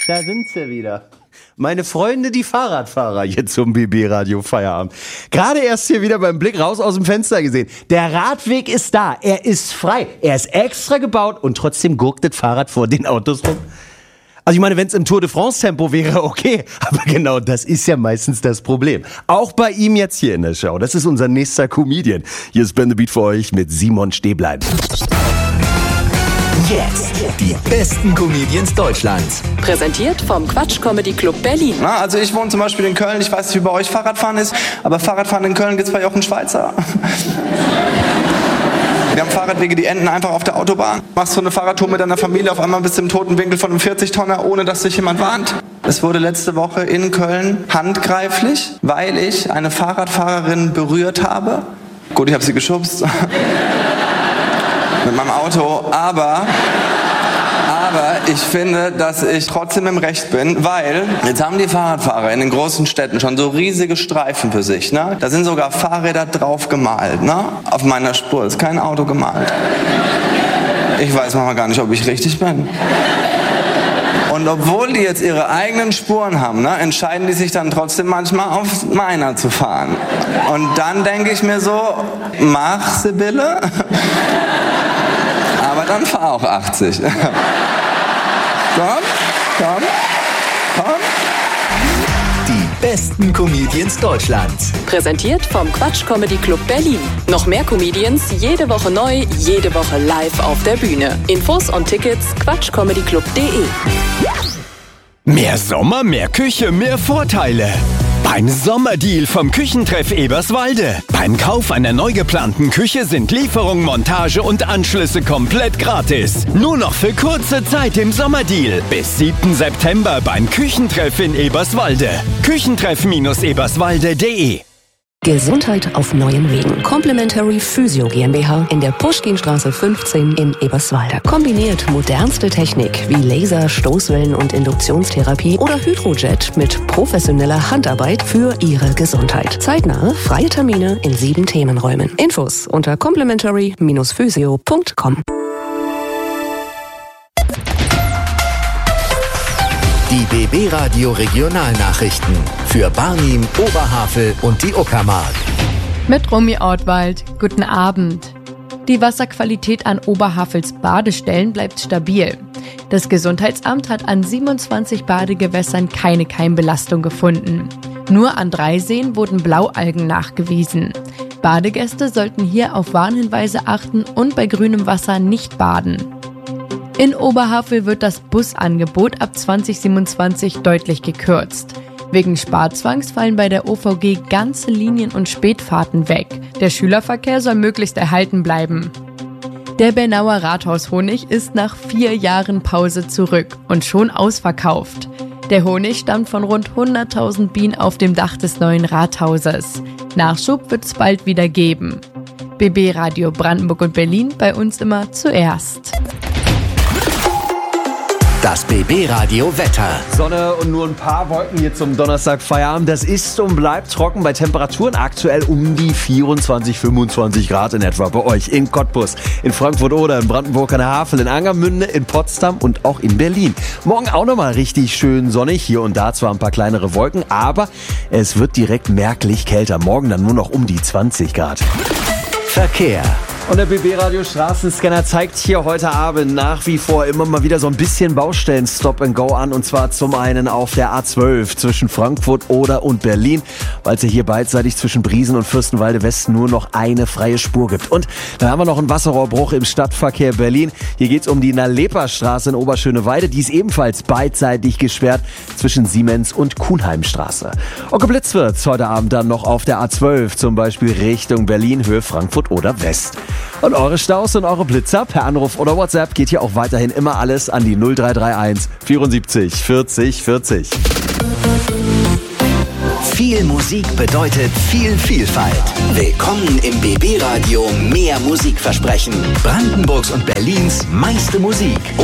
Da sind sie wieder. Meine Freunde, die Fahrradfahrer, hier zum BB-Radio Feierabend. Gerade erst hier wieder beim Blick raus aus dem Fenster gesehen. Der Radweg ist da, er ist frei, er ist extra gebaut und trotzdem gurkt das Fahrrad vor den Autos rum. Also ich meine, wenn es im Tour de France Tempo wäre, okay. Aber genau das ist ja meistens das Problem. Auch bei ihm jetzt hier in der Show. Das ist unser nächster Comedian. Hier ist Ben the Beat für euch mit Simon Stehbleib. Jetzt die besten Comedians Deutschlands. Präsentiert vom Quatsch Comedy Club Berlin. Na, also ich wohne zum Beispiel in Köln. Ich weiß nicht, wie bei euch Fahrradfahren ist, aber Fahrradfahren in Köln gibt's bei Jochen Schweizer. Wir haben Fahrradwege, die enden einfach auf der Autobahn. Machst du eine Fahrradtour mit deiner Familie, auf einmal bist du im toten Winkel von einem 40-Tonner, ohne dass dich jemand warnt. Es wurde letzte Woche in Köln handgreiflich, weil ich eine Fahrradfahrerin berührt habe. Gut, ich habe sie geschubst. Mit meinem Auto, aber ich finde, dass ich trotzdem im Recht bin, weil jetzt haben die Fahrradfahrer in den großen Städten schon so riesige Streifen für sich, ne? Da sind sogar Fahrräder drauf gemalt, ne? Auf meiner Spur ist kein Auto gemalt. Ich weiß manchmal gar nicht, ob ich richtig bin. Und obwohl die jetzt ihre eigenen Spuren haben, ne, entscheiden die sich dann trotzdem manchmal auf meiner zu fahren. Und dann denke ich mir so, mach Sibylle. Aber dann fahr auch 80. Komm. Die besten Comedians Deutschlands. Präsentiert vom Quatsch Comedy Club Berlin. Noch mehr Comedians, jede Woche neu, jede Woche live auf der Bühne. Infos und Tickets quatschcomedyclub.de. Mehr Sommer, mehr Küche, mehr Vorteile. Beim Sommerdeal vom Küchentreff Eberswalde. Beim Kauf einer neu geplanten Küche sind Lieferung, Montage und Anschlüsse komplett gratis. Nur noch für kurze Zeit im Sommerdeal. Bis 7. September beim Küchentreff in Eberswalde. Küchentreff-eberswalde.de. Gesundheit auf neuen Wegen. Complementary Physio GmbH in der Puschkinstraße 15 in Eberswalde. Kombiniert modernste Technik wie Laser, Stoßwellen und Induktionstherapie oder Hydrojet mit professioneller Handarbeit für Ihre Gesundheit. Zeitnahe, freie Termine in 7 Themenräumen. Infos unter complementary-physio.com. Die BB-Radio Regionalnachrichten für Barnim, Oberhavel und die Uckermark. Mit Romy Ortwald. Guten Abend. Die Wasserqualität an Oberhavels Badestellen bleibt stabil. Das Gesundheitsamt hat an 27 Badegewässern keine Keimbelastung gefunden. Nur an 3 Seen wurden Blaualgen nachgewiesen. Badegäste sollten hier auf Warnhinweise achten und bei grünem Wasser nicht baden. In Oberhavel wird das Busangebot ab 2027 deutlich gekürzt. Wegen Sparzwangs fallen bei der OVG ganze Linien und Spätfahrten weg. Der Schülerverkehr soll möglichst erhalten bleiben. Der Bernauer Rathaushonig ist nach 4 Jahren Pause zurück und schon ausverkauft. Der Honig stammt von rund 100.000 Bienen auf dem Dach des neuen Rathauses. Nachschub wird es bald wieder geben. BB Radio Brandenburg und Berlin, bei uns immer zuerst. Das BB-Radio Wetter. Sonne und nur ein paar Wolken hier zum Donnerstag Feierabend. Das ist und bleibt trocken bei Temperaturen aktuell um die 24, 25 Grad in etwa bei euch in Cottbus, in Frankfurt oder in Brandenburg an der Havel, in Angermünde, in Potsdam und auch in Berlin. Morgen auch nochmal richtig schön sonnig, hier und da zwar ein paar kleinere Wolken, aber es wird direkt merklich kälter. Morgen dann nur noch um die 20 Grad. Verkehr. Und der BB-Radio Straßenscanner zeigt hier heute Abend nach wie vor immer mal wieder so ein bisschen Baustellen Stop and Go an. Und zwar zum einen auf der A12 zwischen Frankfurt Oder und Berlin, weil es ja hier beidseitig zwischen Briesen und Fürstenwalde West nur noch eine freie Spur gibt. Und dann haben wir noch einen Wasserrohrbruch im Stadtverkehr Berlin. Hier geht es um die Nalepa-Straße in Oberschöneweide. Die ist ebenfalls beidseitig gesperrt zwischen Siemens und Kuhnheimstraße. Und geblitzt wird's heute Abend dann noch auf der A12, zum Beispiel Richtung Berlin, Höhe Frankfurt oder West. Und eure Staus und eure Blitzer per Anruf oder WhatsApp geht hier auch weiterhin immer alles an die 0331 74 40 40. Viel Musik bedeutet viel Vielfalt. Willkommen im BB-Radio Mehr Musikversprechen. Brandenburgs und Berlins meiste Musik.